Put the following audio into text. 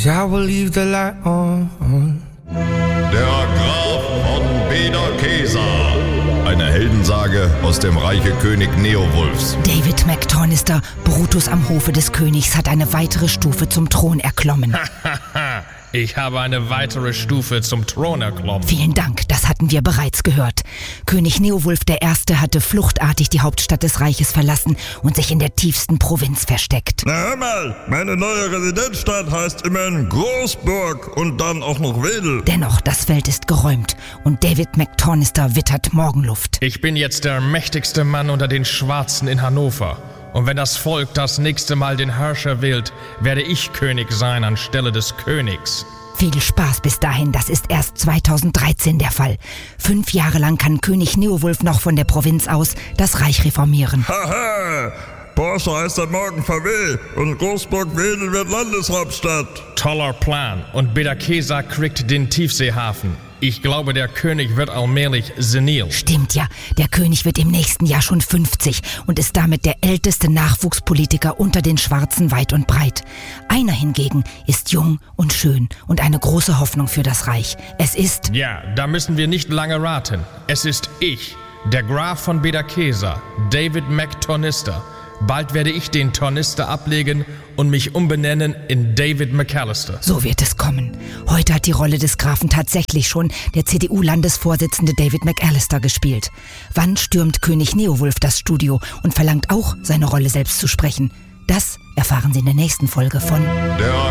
I will leave the light on. Der Graf von Bederkesa. Eine Heldensage aus dem Reiche König Neowulfs. David McTonnister, Brutus am Hofe des Königs, hat eine weitere Stufe zum Thron erklommen. Ich habe eine weitere Stufe zum Thron erklommen. Vielen Dank, das hatten wir bereits gehört. König Neowulf I. hatte fluchtartig die Hauptstadt des Reiches verlassen und sich in der tiefsten Provinz versteckt. Na hör mal, meine neue Residenzstadt heißt immerhin Großburg und dann auch noch Wedel. Dennoch, das Feld ist geräumt und David McTonnister wittert Morgenluft. Ich bin jetzt der mächtigste Mann unter den Schwarzen in Hannover. Und wenn das Volk das nächste Mal den Herrscher wählt, werde ich König sein anstelle des Königs. Viel Spaß bis dahin, das ist erst 2013 der Fall. 5 Jahre lang kann König Neowulf noch von der Provinz aus das Reich reformieren. Haha, Porsche heißt dann morgen VW und Großburg-Wedel wird Landeshauptstadt. Toller Plan. Und Bederkesa kriegt den Tiefseehafen. Ich glaube, der König wird allmählich senil. Stimmt ja, der König wird im nächsten Jahr schon 50 und ist damit der älteste Nachwuchspolitiker unter den Schwarzen weit und breit. Einer hingegen ist jung und schön und eine große Hoffnung für das Reich. Es ist... Ja, da müssen wir nicht lange raten. Es ist ich, der Graf von Bederkesa, David McTonnister. Bald werde ich den Tornister ablegen und mich umbenennen in David McAllister. So wird es kommen. Heute hat die Rolle des Grafen tatsächlich schon der CDU-Landesvorsitzende David McAllister gespielt. Wann stürmt König Neowulf das Studio und verlangt auch, seine Rolle selbst zu sprechen? Das erfahren Sie in der nächsten Folge von... Der